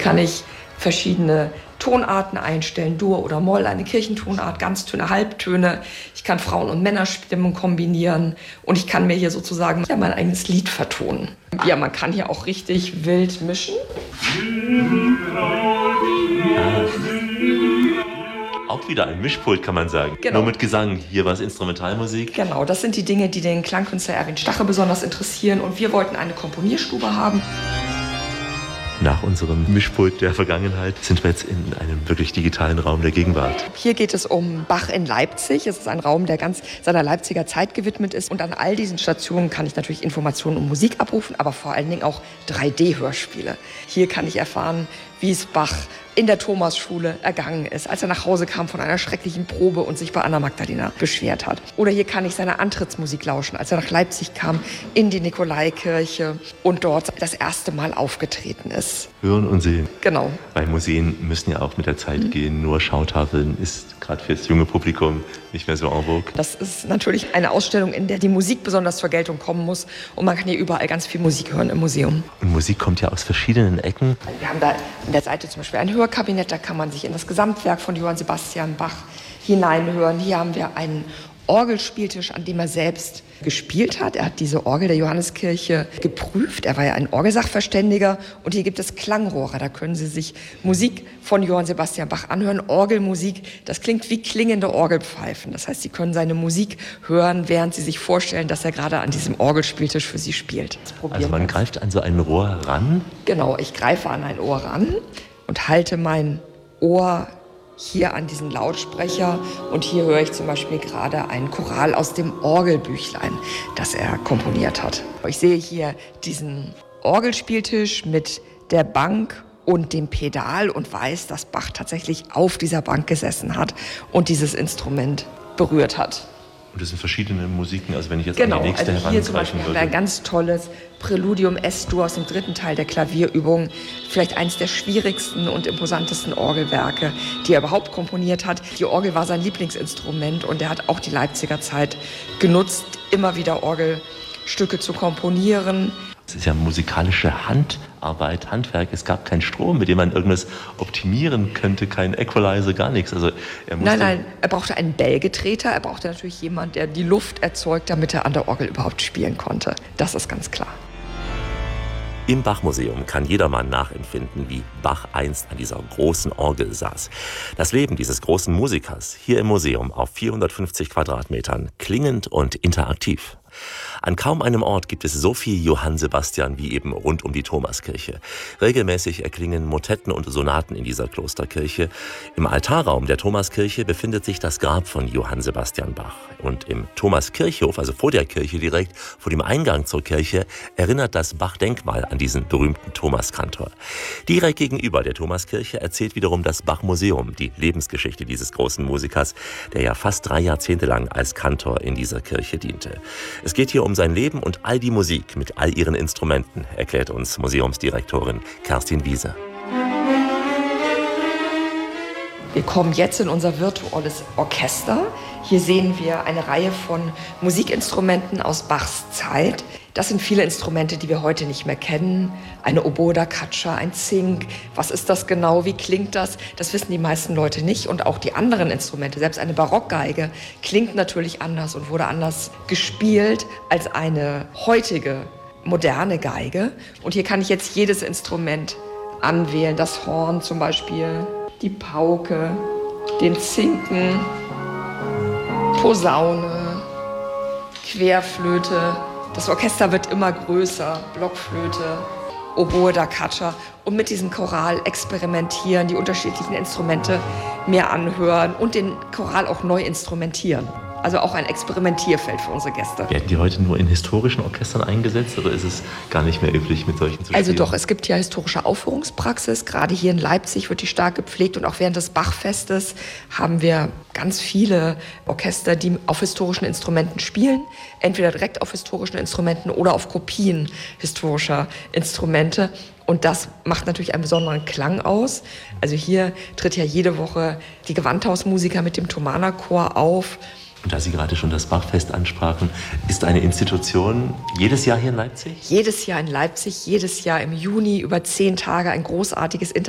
kann ich verschiedene Tonarten einstellen, Dur oder Moll, eine Kirchentonart, Ganztöne, Halbtöne. Ich kann Frauen- und Männerstimmen kombinieren und ich kann mir hier sozusagen mein eigenes Lied vertonen. Ja, man kann hier auch richtig wild mischen. Auch wieder ein Mischpult, kann man sagen. Genau. Nur mit Gesang. Hier war es Instrumentalmusik. Genau, das sind die Dinge, die den Klangkünstler Erwin Stache besonders interessieren. Und wir wollten eine Komponierstube haben. Nach unserem Mischpult der Vergangenheit sind wir jetzt in einem wirklich digitalen Raum der Gegenwart. Hier geht es um Bach in Leipzig. Es ist ein Raum, der ganz seiner Leipziger Zeit gewidmet ist. Und an all diesen Stationen kann ich natürlich Informationen und Musik abrufen, aber vor allen Dingen auch 3D-Hörspiele. Hier kann ich erfahren, wie es Bach in der Thomasschule ergangen ist, als er nach Hause kam von einer schrecklichen Probe und sich bei Anna Magdalena beschwert hat. Oder hier kann ich seiner Antrittsmusik lauschen, als er nach Leipzig kam, in die Nikolaikirche und dort das erste Mal aufgetreten ist. Hören und sehen. Genau. Weil Museen müssen ja auch mit der Zeit gehen. Nur Schautafeln ist gerade für das junge Publikum nicht mehr so en vogue. Das ist natürlich eine Ausstellung, in der die Musik besonders zur Geltung kommen muss. Und man kann hier überall ganz viel Musik hören im Museum. Und Musik kommt ja aus verschiedenen Ecken. Wir haben da an der Seite zum Beispiel ein Hörkabinett, da kann man sich in das Gesamtwerk von Johann Sebastian Bach hineinhören. Hier haben wir einen Orgelspieltisch, an dem er selbst gespielt hat. Er hat diese Orgel der Johanneskirche geprüft. Er war ja ein Orgelsachverständiger. Und hier gibt es Klangrohre. Da können Sie sich Musik von Johann Sebastian Bach anhören. Orgelmusik, das klingt wie klingende Orgelpfeifen. Das heißt, Sie können seine Musik hören, während Sie sich vorstellen, dass er gerade an diesem Orgelspieltisch für Sie spielt. Also man greift an so ein Rohr ran? Genau, ich greife an ein Ohr ran und halte mein Ohr hier an diesen Lautsprecher und hier höre ich zum Beispiel gerade einen Choral aus dem Orgelbüchlein, das er komponiert hat. Ich sehe hier diesen Orgelspieltisch mit der Bank und dem Pedal und weiß, dass Bach tatsächlich auf dieser Bank gesessen hat und dieses Instrument berührt hat. Und das sind verschiedene Musiken, also wenn ich jetzt genau, an die nächste also hier zum Beispiel herangreifen haben wir ein ganz tolles Präludium S-Dur aus dem 3. Teil der Klavierübung. Vielleicht eines der schwierigsten und imposantesten Orgelwerke, die er überhaupt komponiert hat. Die Orgel war sein Lieblingsinstrument und er hat auch die Leipziger Zeit genutzt, immer wieder Orgelstücke zu komponieren. Es ist ja musikalische Handarbeit, Handwerk. Es gab keinen Strom, mit dem man irgendwas optimieren könnte, kein Equalizer, gar nichts. Also Nein, er brauchte einen Bellgetreter. Er brauchte natürlich jemanden, der die Luft erzeugt, damit er an der Orgel überhaupt spielen konnte. Das ist ganz klar. Im Bach-Museum kann jedermann nachempfinden, wie Bach einst an dieser großen Orgel saß. Das Leben dieses großen Musikers hier im Museum auf 450 Quadratmetern, klingend und interaktiv. An kaum einem Ort gibt es so viel Johann Sebastian wie eben rund um die Thomaskirche. Regelmäßig erklingen Motetten und Sonaten in dieser Klosterkirche. Im Altarraum der Thomaskirche befindet sich das Grab von Johann Sebastian Bach. Und im Thomaskirchhof, also vor der Kirche direkt, vor dem Eingang zur Kirche, erinnert das Bach-Denkmal an diesen berühmten Thomaskantor. Direkt gegenüber der Thomaskirche erzählt wiederum das Bach-Museum die Lebensgeschichte dieses großen Musikers, der ja fast 3 Jahrzehnte lang als Kantor in dieser Kirche diente. Es geht hier um sein Leben und all die Musik mit all ihren Instrumenten, erklärt uns Museumsdirektorin Kerstin Wiese. Wir kommen jetzt in unser virtuelles Orchester. Hier sehen wir eine Reihe von Musikinstrumenten aus Bachs Zeit. Das sind viele Instrumente, die wir heute nicht mehr kennen. Eine Oboe da caccia, ein Zink. Was ist das genau? Wie klingt das? Das wissen die meisten Leute nicht. Und auch die anderen Instrumente, selbst eine Barockgeige, klingt natürlich anders und wurde anders gespielt als eine heutige moderne Geige. Und hier kann ich jetzt jedes Instrument anwählen. Das Horn zum Beispiel, die Pauke, den Zinken, Posaune, Querflöte. Das Orchester wird immer größer, Blockflöte, Oboe da caccia. Und mit diesem Choral experimentieren, die unterschiedlichen Instrumente mehr anhören und den Choral auch neu instrumentieren. Also auch ein Experimentierfeld für unsere Gäste. Werden die heute nur in historischen Orchestern eingesetzt oder ist es gar nicht mehr üblich, mit solchen zu spielen? Also doch, es gibt ja historische Aufführungspraxis. Gerade hier in Leipzig wird die stark gepflegt und auch während des Bachfestes haben wir ganz viele Orchester, die auf historischen Instrumenten spielen. Entweder direkt auf historischen Instrumenten oder auf Kopien historischer Instrumente. Und das macht natürlich einen besonderen Klang aus. Also hier tritt ja jede Woche die Gewandhausmusiker mit dem Thomanerchor auf. Und da Sie gerade schon das Bachfest ansprachen, ist eine Institution jedes Jahr hier in Leipzig? Jedes Jahr in Leipzig, jedes Jahr im Juni über 10 Tage ein großartiges